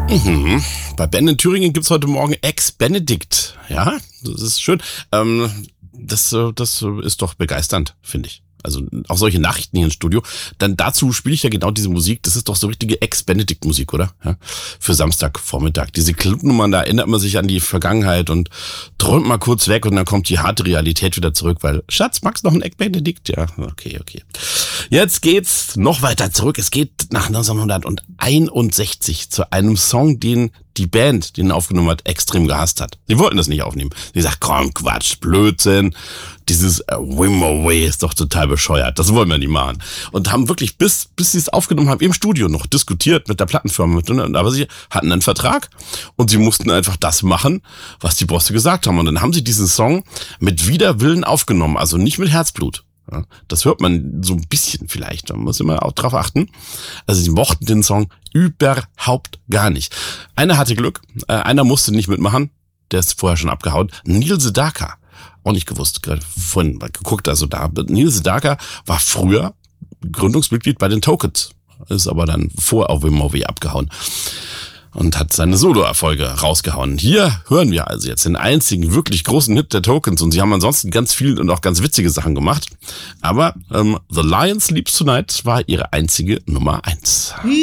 Bei Ben in Thüringen gibt's heute Morgen Ex-Benedict. Ja, das ist schön. Das ist doch begeisternd, finde ich. Also auch solche Nachrichten hier im Studio. Dann dazu spiele ich ja genau diese Musik. Das ist doch so richtige Ex-Benedict-Musik, oder? Ja? Für Samstagvormittag. Diese Clubnummern, da erinnert man sich an die Vergangenheit und träumt mal kurz weg und dann kommt die harte Realität wieder zurück, weil, Schatz, magst du noch ein Ex-Benedict? Ja, okay. Jetzt geht's noch weiter zurück. Es geht nach 1961 zu einem Song, den die Band, den aufgenommen hat, extrem gehasst hat. Sie wollten das nicht aufnehmen. Sie sagt, komm, Quatsch, Blödsinn. Dieses Whim Away ist doch total bescheuert. Das wollen wir nicht machen. Und haben wirklich, bis sie es aufgenommen haben, im Studio noch diskutiert mit der Plattenfirma. Aber sie hatten einen Vertrag und sie mussten einfach das machen, was die Bosse gesagt haben. Und dann haben sie diesen Song mit Widerwillen aufgenommen. Also nicht mit Herzblut. Ja, das hört man so ein bisschen vielleicht, da muss immer auch drauf achten. Also sie mochten den Song überhaupt gar nicht. Einer hatte Glück, einer musste nicht mitmachen, der ist vorher schon abgehauen. Neil Sedaka, auch nicht gewusst, gerade vorhin mal geguckt, also da. Neil Sedaka war früher Gründungsmitglied bei den Tokens, ist aber dann vor Owey Mowey abgehauen und hat seine Solo-Erfolge rausgehauen. Hier hören wir also jetzt den einzigen wirklich großen Hit der Tokens und sie haben ansonsten ganz viel und auch ganz witzige Sachen gemacht. Aber The Lion Sleeps Tonight war ihre einzige Nummer 1.